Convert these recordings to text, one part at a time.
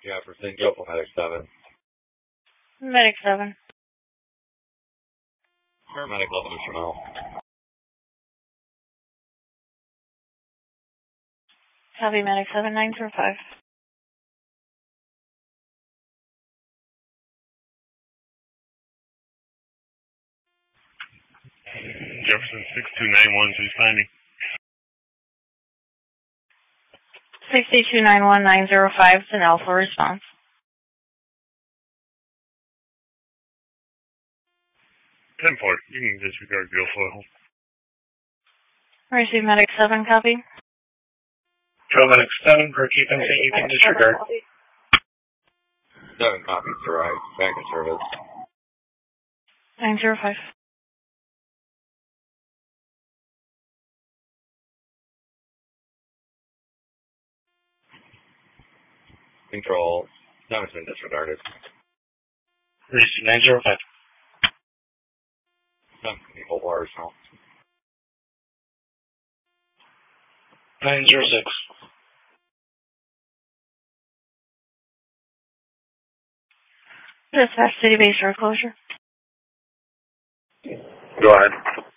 Yeah, for St. Joe, Medic 7. Medic 7. Paramedic level to Chanel. Copy, Medic 7, 905. Jefferson 6291, who's finding? 6291905 is an alpha response. 10-4, you can disregard Bill Foil. Receive Medic 7, copy. Joe Medic 7, per occupancy, you can disregard. 7 copies to right. Back in service. 905. Control. 7's been disregarded. Receive 905. 7 can be full arsenal. 906. Dispatch City Base door closure. Go ahead.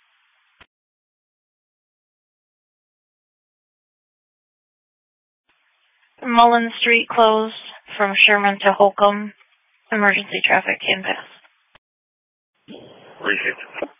Mullen Street closed from Sherman to Holcomb. Emergency traffic can pass. Received.